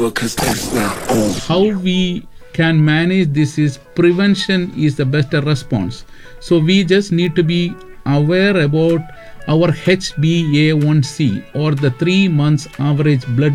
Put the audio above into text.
How we can manage this is prevention is the best response. So we just need to be aware about our HbA1c or the 3 months average blood